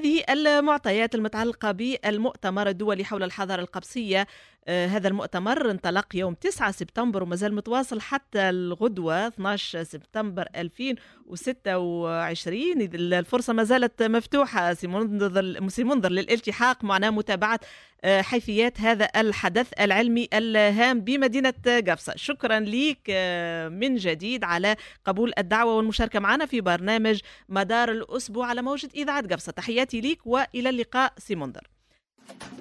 هذه المعطيات المتعلقة بالمؤتمر الدولي حول الحضارة القبسية. هذا المؤتمر انطلق يوم 9 سبتمبر ومازال متواصل حتى الغدوة 12 سبتمبر 2026. الفرصة ما زالت مفتوحة سي منذر للالتحاق معنا، متابعة حيثيات هذا الحدث العلمي الهام بمدينة قفصة. شكرا ليك من جديد على قبول الدعوة والمشاركة معنا في برنامج مدار الأسبوع على موجة إذاعة قفصة. تحياتي ليك وإلى اللقاء سي منذر.